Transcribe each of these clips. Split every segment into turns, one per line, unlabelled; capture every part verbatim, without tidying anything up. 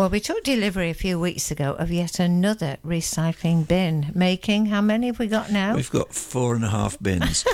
Well, we took delivery a few weeks ago of yet another recycling bin, making, how many have we got now?
We've got four and a half bins.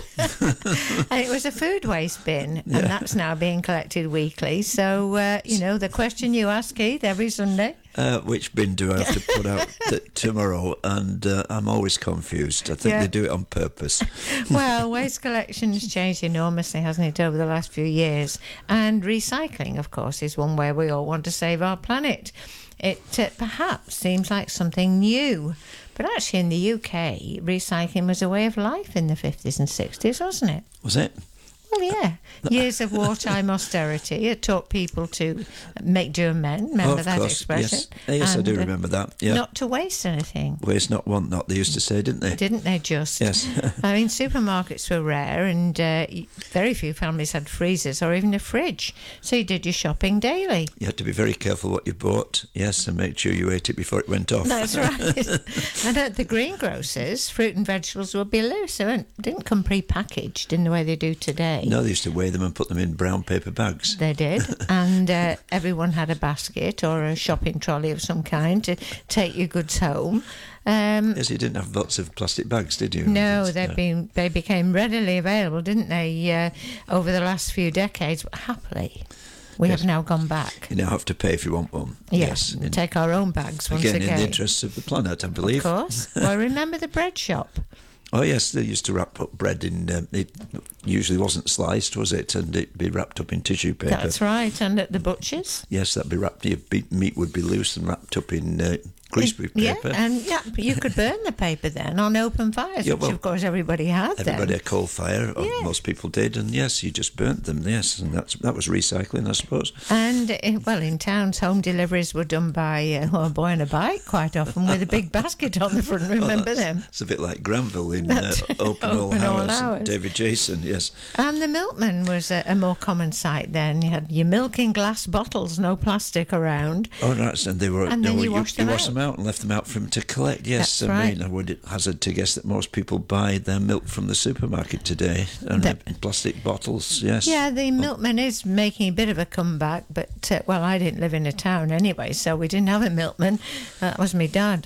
And it was a food waste bin,
Yeah.
and that's now being collected weekly. So, uh, you know, the question you ask, Keith, every Sunday.
Uh, which bin do I have to put out t- tomorrow? And uh, I'm always confused. I think
Yeah.
they do it on purpose.
Well, waste collection has changed enormously, hasn't it, over the last few years? And recycling, of course, is one way we all want to save our planet. It uh, perhaps seems like something new, but actually in the U K, recycling was a way of life in the fifties and sixties, wasn't it?
Was it?
Well, yeah. Years of wartime austerity. It taught people to make do and mend. Remember
Oh, of
that
course,
expression?
yes. Yes, I
And,
do
uh,
remember that. Yeah.
Not to waste anything.
Waste not, want not, they used to say, didn't they?
Didn't they just?
Yes.
I mean, supermarkets were rare, and uh, very few families had freezers or even a fridge. So you did your shopping daily.
You had to be very careful what you bought, yes, and make sure you ate it before it went off.
That's right. And at the greengrocers, fruit and vegetables would be loose. They weren't- didn't come pre-packaged in the way they do today.
No, they used to weigh them and put them in brown paper bags.
They did, and uh, everyone had a basket or a shopping trolley of some kind to take your goods home. Um,
Yes, you didn't have lots of plastic bags, did you?
no,
That's-
they've
uh,
been they became readily available, didn't they? Uh, over the last few decades, happily, we
Yes.
have now gone back.
You now have to pay if you want one.
Yes,
in-
take our own bags once
again,
again.
in the interests of the planet, I believe.
Of course. Well, remember the bread shop?
Oh, yes, they used to wrap up bread in... Um, it usually wasn't sliced, was it? And it'd be wrapped up in tissue paper.
That's right, and at the butcher's.
Yes, that'd be wrapped... Your be- meat would be loose and wrapped up in uh, greaseproof
Yeah,
paper.
and yeah, you could burn the paper then on open fires,
Yeah,
which
well,
of course everybody had
Everybody
then.
had coal fire, or
Yeah.
most people did, and yes, you just burnt them, yes, and that's that was recycling, I suppose.
And, uh, well, in towns, home deliveries were done by uh, oh, a boy on a bike quite often with a big basket on the front. Remember them?
It's a bit like Granville in uh, Open All
Open All
Hours,
Hours.
and David Jason, yes.
And the milkman was a, a more common sight then. You had your milk in glass bottles, no plastic around.
Oh, right, and they were...
And
they
then
were
you wash them
wash
out.
them out and left them out for him to collect, yes.
That's
I
right.
mean, I would hazard to guess that most people buy their milk from the supermarket today, and
That-
in plastic bottles, yes.
Yeah, the milkman is making a bit of a comeback, but, uh, well, I didn't live in a town anyway, so we didn't have a milkman. That was my dad.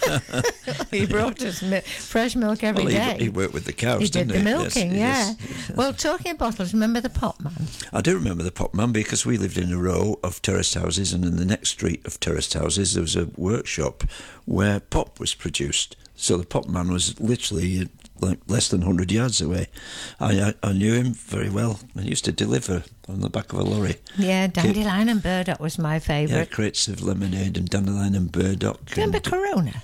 He brought us mi- fresh milk every
Well,
day.
he, he worked with the cows,
He did
didn't
the
he?
milking,
Yes,
yeah.
yes.
Well, talking of bottles, remember the pot man?
I do remember the Pot Man because we lived in a row of terraced houses, and in the next street of terraced houses there was a workshop where pop was produced. So the Pot Man was literally uh, like less than one hundred yards away. I, I I knew him very well. I used to deliver on the back of a lorry.
Yeah, Dandelion and Burdock was my
Yeah,
favourite.
crates of lemonade and dandelion and burdock.
Do you remember
and
Corona?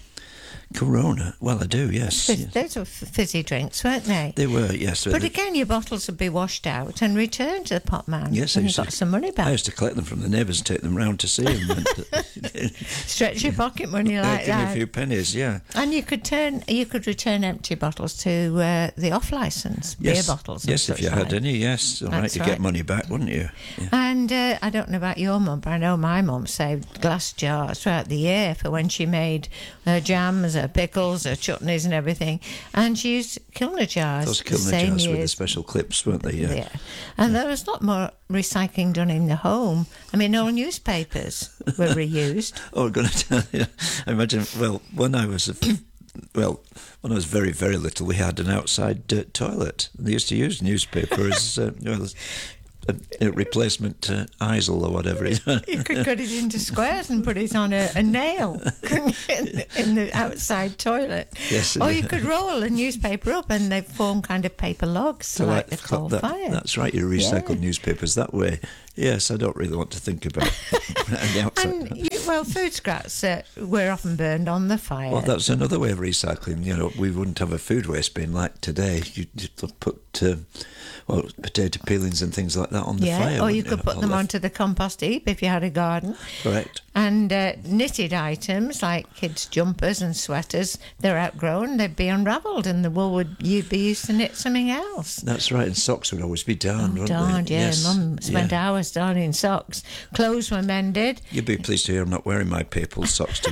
Corona? Well, I do, yes.
Fizz-
yes.
Those were f- fizzy drinks, weren't they?
They were, yes.
But
they-
again, your bottles would be washed out and returned to the pot man.
Yes, I
and you
used to-
got some money
I
back.
used to collect them from the neighbours and take them round to see them. And,
Stretch your pocket money like
give me a
that.
few pennies, yeah.
And you could turn, you could return empty bottles to uh, the off-license
Yes,
beer bottles. and
yes, if
such
you had
like.
any, yes. All right,
That's
you
right.
get money back, wouldn't you? Yeah.
And uh, I don't know about your mum, but I know my mum saved glass jars throughout the year for when she made her jams, her pickles, her chutneys and everything. And she used Kilner jars.
Those
the
Kilner
same
jars with the
years.
special clips, weren't they? Yeah.
Yeah. And there was a lot more recycling done in the home. I mean, all newspapers were reused.
Oh, I'm going to tell you. I imagine, well, when I was, a, well, when I was very, very little, we had an outside uh, toilet. They used to use newspaper as, uh, well, as a, a replacement uh, eisel or whatever.
You could cut it into squares and put it on a, a nail couldn't you, in, the, in the outside toilet.
Yes,
Or
and-
you could roll a newspaper up and they form kind of paper logs to light the coal
that,
fire.
That's right, you recycle
Yeah.
newspapers that way. Yes, I don't really want to think about the outside.
And, you, well, food scraps uh, were often burned on the fire.
Well, that's another way of recycling. You know, we wouldn't have a food waste bin like today. You'd just put, uh, well, potato peelings and things like that on the
yeah,
fire.
or you
wouldn't
could put
All
them
left-
onto the compost heap if you had a garden.
Correct.
And uh, knitted items like kids' jumpers and sweaters, they're outgrown, they'd be unravelled and the wool would you'd be used to knit something else.
That's right, and socks would always be darned,
Oh,
wouldn't
darned,
they?
yeah.
Yes.
Mum spent
yeah.
hours darning socks. Clothes were mended.
You'd be pleased to hear I'm not wearing my papal socks today.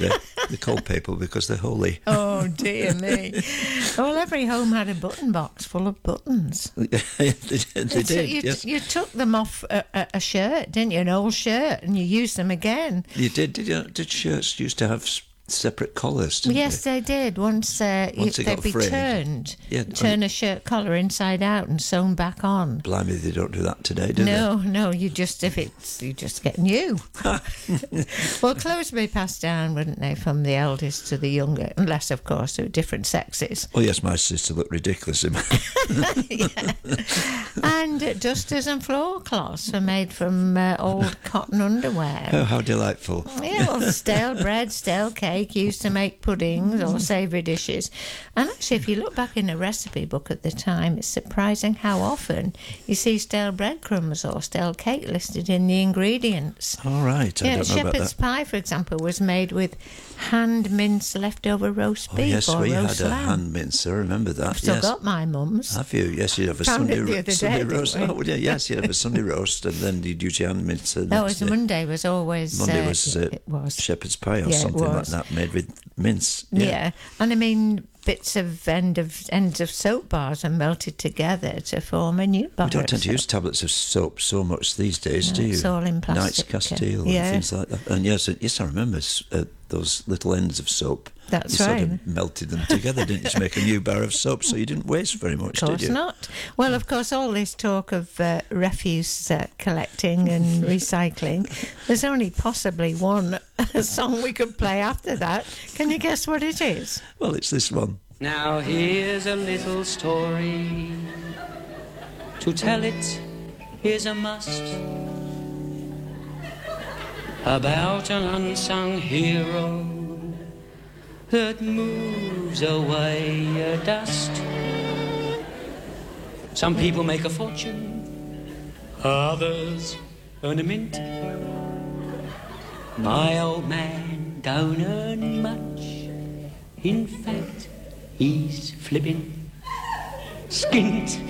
They're called paper because they're holy.
Oh, dear me. Well, every home had a button box full of buttons.
they did, they did
you,
yes.
you took them off a, a, a shirt, didn't you? An old shirt, and you used them again.
You did, did you? Did shirts used to have s- separate collars, didn't
Yes,
they?
they did. Once, uh,
Once
you,
it got
they'd be
frayed.
turned,
Yeah,
turn a shirt collar inside out and sewn back on.
Blimey, they don't do that today, do
No, no, you just, if it's, you just get new. Well, clothes would be passed down, wouldn't they, from the eldest to the younger, unless, of course, they were different sexes.
they? Oh, yes, my sister looked ridiculous in
Yeah. And uh, dusters and floor cloths were made from uh, old cotton underwear.
Oh, how delightful.
Yeah, well, stale bread, stale cake used to make puddings or savoury dishes. And actually, if you look back in a recipe book at the time, it's surprising how often you see stale breadcrumbs or stale cake listed in the ingredients.
All right, I
Yeah,
don't know about
shepherd's
that.
pie, for example, was made with hand minced leftover roast
Oh,
beef
yes,
or
we
roast
had a
lamb.
hand mince, I remember that,
I've still
yes.
got my mum's.
Have you? Yes, you'd have a
Found it
Sunday,
the
ro-
other
Sunday
day, didn't
roast.
we?
Oh, would you? Yes, you'd have a Sunday roast, and then you'd use your hand mince. the
No, it
next
was
day.
Monday was always...
Monday
uh,
was, uh,
it was.
shepherd's pie or
Yeah, it
something like
was.
that, made with mince.
Yeah.
Yeah.
and I mean bits of end of ends of soap bars are melted together to form a new bar.
We don't
of
tend to use
soap.
tablets of soap so much these days,
No,
do you?
it's all in
Knights
plastic,
Castile
yeah.
and things like that. And yes, uh, yes, I remember s- uh, those little ends of soap.
That's
you
right.
sort of melted them together, didn't you, to make a new bar of soap? So you didn't waste very much,
Of course
did you?
not. Well, of course, all this talk of uh, refuse uh, collecting and recycling, there's only possibly one song we could play after that. Can you guess what it is?
Well, it's this one.
Now here's a little story. To tell it is a must. About an unsung hero that moves away a dust. Some people make a fortune, others earn a mint. My old man don't earn much. In fact, he's flipping skint.